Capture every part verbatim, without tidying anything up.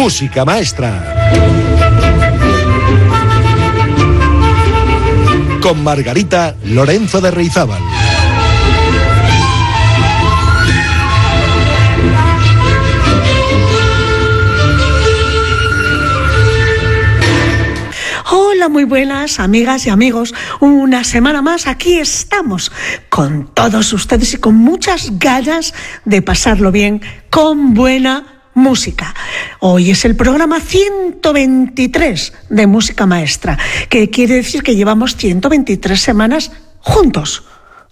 Música Maestra. Con Margarita Lorenzo de Reizábal. Hola, muy buenas amigas y amigos. Una semana más aquí estamos con todos ustedes y con muchas ganas de pasarlo bien con buena música. Hoy es el programa ciento veintitrés de Música Maestra, que quiere decir que llevamos ciento veintitrés semanas juntos.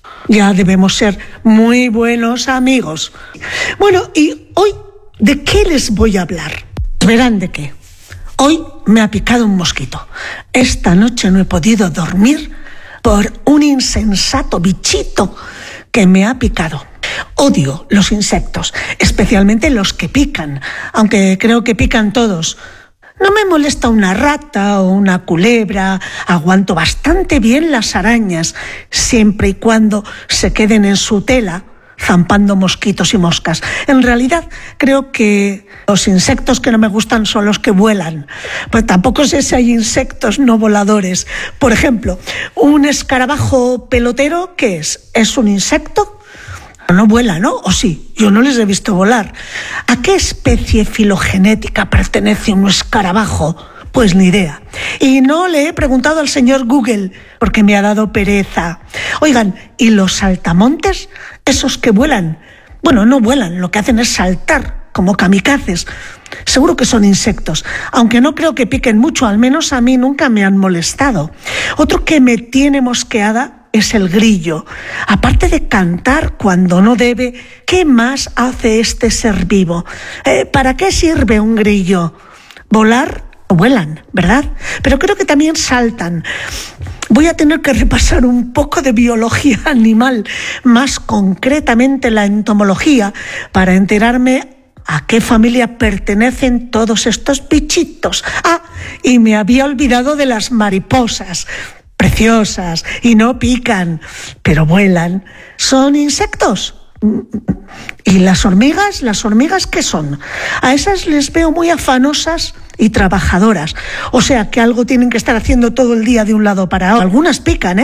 Ya debemos ser muy buenos amigos. Bueno, y hoy, ¿de qué les voy a hablar? Verán de qué. Hoy me ha picado un mosquito. Esta noche no he podido dormir por un insensato bichito que me ha picado. Odio los insectos, especialmente los que pican, aunque creo que pican todos. No me molesta una rata o una culebra, aguanto bastante bien las arañas, siempre y cuando se queden en su tela, zampando mosquitos y moscas. En realidad, creo que los insectos que no me gustan son los que vuelan. Pues tampoco sé si hay insectos no voladores. Por ejemplo, un escarabajo pelotero, ¿qué es? ¿Es un insecto? No vuela, ¿no? ¿O sí? Yo no les he visto volar. ¿A qué especie filogenética pertenece un escarabajo? Pues ni idea. Y no le he preguntado al señor Google, porque me ha dado pereza. Oigan, ¿y los saltamontes? Esos que vuelan. Bueno, no vuelan, lo que hacen es saltar, como kamikazes. Seguro que son insectos, aunque no creo que piquen mucho, al menos a mí nunca me han molestado. Otro que me tiene mosqueada es el grillo. Aparte de cantar cuando no debe, ¿qué más hace este ser vivo? Eh, ¿Para qué sirve un grillo? ¿Volar? Vuelan, ¿verdad? Pero creo que también saltan. Voy a tener que repasar un poco de biología animal, más concretamente la entomología, para enterarme a qué familia pertenecen todos estos bichitos. Ah, y me había olvidado de las mariposas. Preciosas y no pican, pero vuelan. ¿Son insectos? ¿Y las hormigas? ¿Las hormigas qué son? A esas les veo muy afanosas y trabajadoras. O sea que algo tienen que estar haciendo todo el día de un lado para otro. Algunas pican, ¿eh?